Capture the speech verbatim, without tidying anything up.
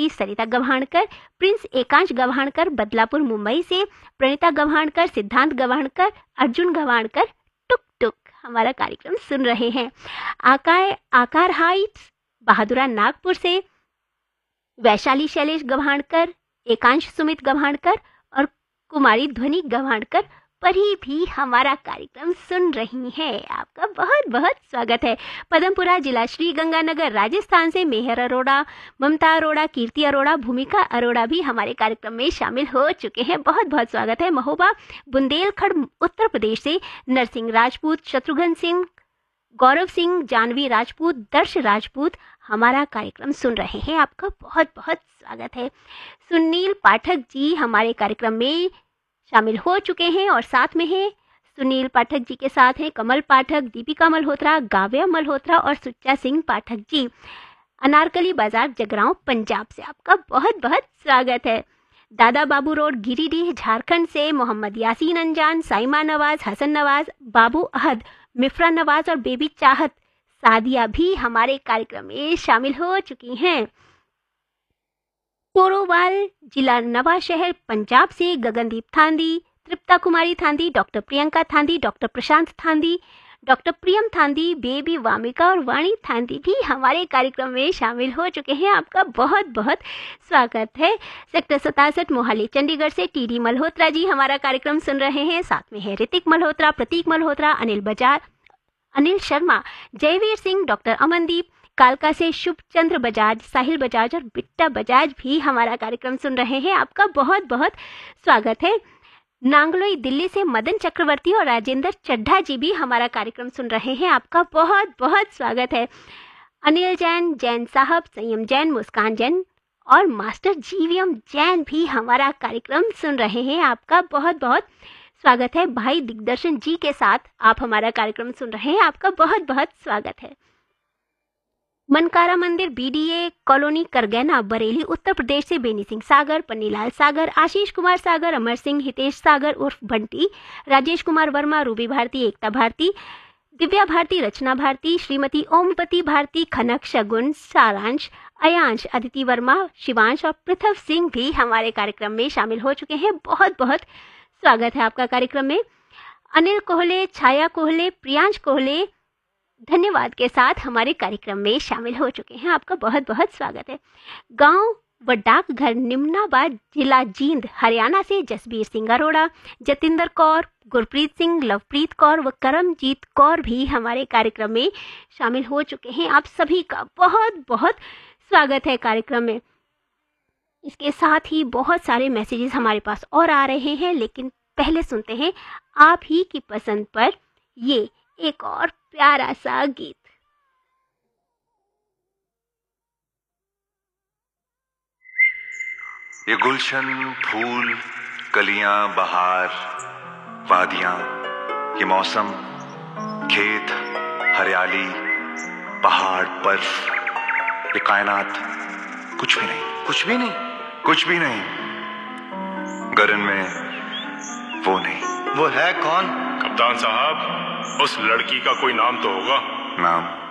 बेटी सरिता गवाणकर, प्रिंस एकांश गवाणकर बदलापुर मुंबई से, प्रणीता गवाणकर, सिद्धांत गवाणकर, अर्जुन गवाणकर टुक टुक हमारा कार्यक्रम सुन रहे हैं। आकार आकार हाइट्स बहादुरा नागपुर से, वैशाली शैलेश गवाणकर, एकांश सुमित गवाणकर और कुमारी ध्वनि गवाणकर परी भी हमारा कार्यक्रम सुन रही हैं। आपका बहुत बहुत स्वागत है। पदमपुरा जिला श्री गंगानगर राजस्थान से मेहर अरोड़ा, ममता अरोड़ा, कीर्ति अरोड़ा, भूमिका अरोड़ा भी हमारे कार्यक्रम में शामिल हो चुके हैं। बहुत बहुत स्वागत है। महोबा बुंदेलखंड उत्तर प्रदेश से नरसिंह राजपूत, शत्रुघ्न सिंह, गौरव सिंह, जानवी राजपूत, दर्श राजपूत हमारा कार्यक्रम सुन रहे हैं। आपका बहुत बहुत स्वागत है। सुनील पाठक जी हमारे कार्यक्रम में शामिल हो चुके हैं और साथ में हैं सुनील पाठक जी के साथ हैं कमल पाठक, दीपिका मल्होत्रा, गाव्या मल्होत्रा और सुच्चा सिंह पाठक जी, अनारकली बाजार जगरांव पंजाब से आपका बहुत बहुत स्वागत है। दादा बाबू रोड गिरिडीह झारखंड से मोहम्मद यासीन अंजान, साइमा नवाज, हसन नवाज, बाबू अहद, मिफ्रा नवाज और बेबी चाहत सादिया भी हमारे कार्यक्रम में शामिल हो चुकी हैं। टोरोवाल जिला नवा शहर पंजाब से गगनदीप थांदी, तृप्ता कुमारी थांदी, डॉक्टर प्रियंका थांदी, डॉक्टर प्रशांत थांदी, डॉक्टर प्रियम थांदी, बेबी वामिका और वाणी थांदी भी हमारे कार्यक्रम में शामिल हो चुके हैं। आपका बहुत बहुत स्वागत है। सेक्टर सतासठ मोहाली चंडीगढ़ से टीडी मल्होत्रा जी हमारा कार्यक्रम सुन रहे हैं। साथ में है ऋतिक मल्होत्रा, प्रतीक मल्होत्रा, अनिल बजाज, अनिल शर्मा, जयवीर सिंह, डॉक्टर अमनदीप, कालका से शुभ चंद्र बजाज, साहिल बजाज और बिट्टा बजाज भी हमारा कार्यक्रम सुन रहे हैं। आपका बहुत बहुत स्वागत है। नांगलोई दिल्ली से मदन चक्रवर्ती और राजेंद्र चड्ढा जी भी हमारा कार्यक्रम सुन रहे हैं। आपका बहुत बहुत स्वागत है। अनिल जैन, जैन साहब, संयम जैन, मुस्कान जैन और मास्टर जीवीएम जैन भी हमारा कार्यक्रम सुन रहे हैं। आपका बहुत बहुत स्वागत है। भाई दिग्दर्शन जी के साथ आप हमारा कार्यक्रम सुन रहे हैं। आपका बहुत बहुत स्वागत है। मनकारा मंदिर बीडीए कॉलोनी करगैना बरेली उत्तर प्रदेश से बेनी सिंह सागर, पन्नीलाल सागर, आशीष कुमार सागर, अमर सिंह, हितेश सागर उर्फ बंटी, राजेश कुमार वर्मा, रूबी भारती, एकता भारती, दिव्या भारती, रचना भारती, श्रीमती ओमपति भारती, खनक, शगुन, सारांश, अयांश, अदिति वर्मा, शिवांश और पृथव सिंह भी हमारे कार्यक्रम में शामिल हो चुके हैं। बहुत बहुत स्वागत है आपका कार्यक्रम में। अनिल कोहले, छाया कोहले, प्रियांश कोहले धन्यवाद के साथ हमारे कार्यक्रम में शामिल हो चुके हैं। आपका बहुत बहुत स्वागत है। गांव व डाकघर निम्नाबाद जिला जींद हरियाणा से जसबीर सिंह अरोड़ा, जतिंदर कौर, गुरप्रीत सिंह, लवप्रीत कौर व करमजीत कौर भी हमारे कार्यक्रम में शामिल हो चुके हैं। आप सभी का बहुत बहुत स्वागत है कार्यक्रम में। इसके साथ ही बहुत सारे मैसेजेस हमारे पास और आ रहे हैं, लेकिन पहले सुनते हैं आप ही की पसंद पर ये एक और प्यारा सा गीत। ये गुलशन, फूल, कलियां, बहार, वादियां, ये मौसम, खेत, हरियाली, पहाड़, बर्फ, ये कायनात कुछ भी नहीं, कुछ भी नहीं, कुछ भी नहीं गगन में वो नहीं। वो है कौन? कप्तान साहब, उस लड़की का कोई नाम तो होगा। नाम